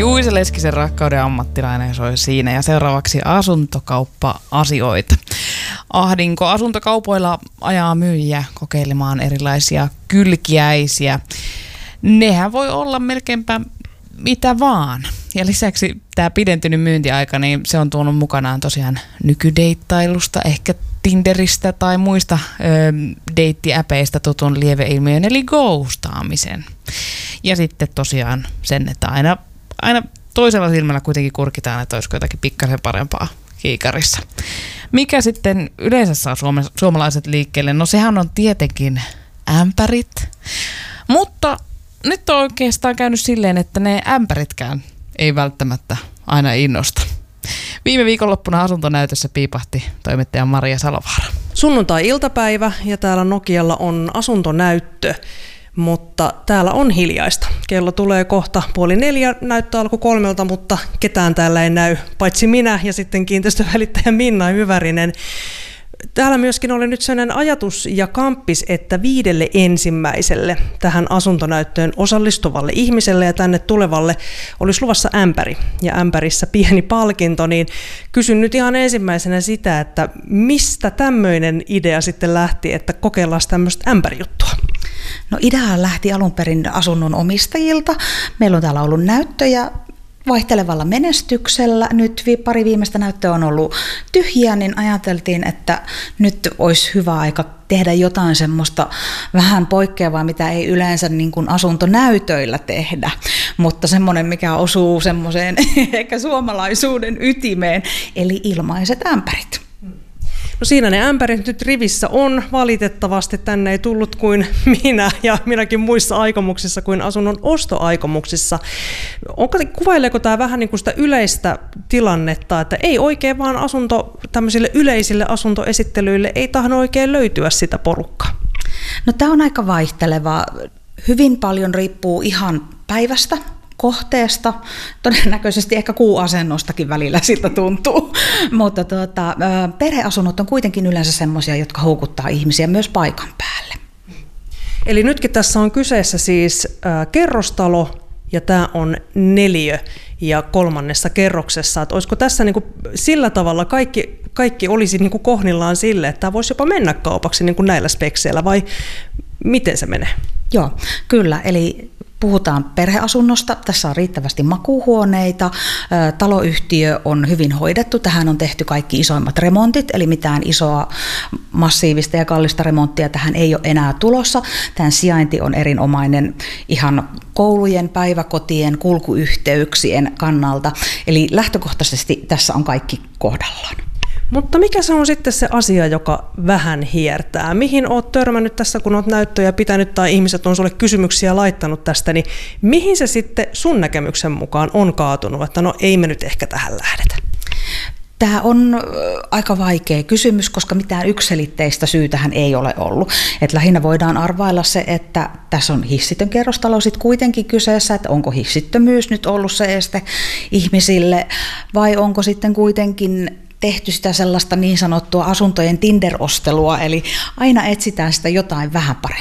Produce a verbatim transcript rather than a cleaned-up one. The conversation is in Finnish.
Juise Leskisen Rakkauden ammattilainen soi siinä ja seuraavaksi asuntokauppa-asioita. Ahdinko asuntokaupoilla ajaa myyjiä kokeilemaan erilaisia kylkiäisiä. Nehän voi olla melkeinpä mitä vaan. Ja lisäksi tämä pidentynyt myyntiaika, niin se on tuonut mukanaan tosiaan nykydeittailusta, ehkä Tinderistä tai muista ö, deittiäpeistä tutun lieveilmiön, eli ghostaamisen. Ja sitten tosiaan sen, että aina, aina toisella silmällä kuitenkin kurkitaan, että olisiko jotakin pikkasen parempaa kiikarissa. Mikä sitten yleensä saa suome, suomalaiset liikkeelle? No sehän on tietenkin ämpärit, mutta nyt on oikeastaan käynyt silleen, että ne ämpäritkään ei välttämättä aina innosta. Viime viikonloppuna asuntonäytössä piipahti toimittaja Maria Salovaara. Sunnuntai-iltapäivä ja täällä Nokialla on asuntonäyttö, mutta täällä on hiljaista. Kello tulee kohta puoli neljä, näyttö alkoi kolmelta, mutta ketään täällä ei näy, paitsi minä ja sitten kiinteistövälittäjä Minna Hyvärinen. Täällä myöskin oli nyt sellainen ajatus ja kamppis, että viidelle ensimmäiselle tähän asuntonäyttöön osallistuvalle ihmiselle ja tänne tulevalle olisi luvassa ämpäri ja ämpärissä pieni palkinto, niin kysyn nyt ihan ensimmäisenä sitä, että mistä tämmöinen idea sitten lähti, että kokeillaan tämmöistä ämpärijuttua? No idea lähti alun perin asunnon omistajilta. Meillä on täällä ollut näyttöjä vaihtelevalla menestyksellä. Nyt pari viimeistä näyttöä on ollut tyhjiä, niin ajateltiin, että nyt olisi hyvä aika tehdä jotain semmoista vähän poikkeavaa, mitä ei yleensä niin kuin asuntonäytöillä tehdä, mutta semmoinen, mikä osuu semmoiseen ehkä suomalaisuuden ytimeen, eli ilmaiset ämpärit. No siinä ne ämpärit nyt rivissä on. Valitettavasti tänne ei tullut kuin minä ja minäkin muissa aikomuksissa kuin asunnon ostoaikomuksissa. Onko, kuvaileeko tämä vähän niin kuin sitä yleistä tilannetta, että ei oikein vaan asunto, tämmöisille yleisille asuntoesittelyille ei tahdo oikein löytyä sitä porukkaa? No tämä on aika vaihteleva. Hyvin paljon riippuu ihan päivästä, kohteesta, todennäköisesti ehkä kuuasennostakin välillä siltä tuntuu, mutta tuota, perheasunnot on kuitenkin yleensä semmoisia, jotka houkuttaa ihmisiä myös paikan päälle. Eli nytkin tässä on kyseessä siis äh, kerrostalo ja tämä on neliö ja kolmannessa kerroksessa. Että olisiko tässä niin kuin sillä tavalla kaikki, kaikki olisi niin kuin kohdillaan sille, että tämä voisi jopa mennä kaupaksi niin kuin näillä spekseillä vai miten se menee? Joo, kyllä. Eli puhutaan perheasunnosta. Tässä on riittävästi makuuhuoneita. Taloyhtiö on hyvin hoidettu. Tähän on tehty kaikki isoimmat remontit, eli mitään isoa massiivista ja kallista remonttia tähän ei ole enää tulossa. Tämän sijainti on erinomainen ihan koulujen, päiväkotien, kulkuyhteyksien kannalta. Eli lähtökohtaisesti tässä on kaikki kohdallaan. Mutta mikä se on sitten se asia, joka vähän hiertää? Mihin olet törmännyt tässä, kun olet näyttöjä pitänyt tai ihmiset on sulle kysymyksiä laittanut tästä, niin mihin se sitten sun näkemyksen mukaan on kaatunut, että no ei me nyt ehkä tähän lähdetä? Tämä on aika vaikea kysymys, koska mitään yksiselitteistä syytähän ei ole ollut. Et lähinnä voidaan arvailla se, että tässä on hissitön kerrostalo sit kuitenkin kyseessä, että onko hissittömyys nyt ollut se este ihmisille vai onko sitten kuitenkin tehty sitä sellaista niin sanottua asuntojen Tinder-ostelua, eli aina etsitään sitä jotain vähän parempaa.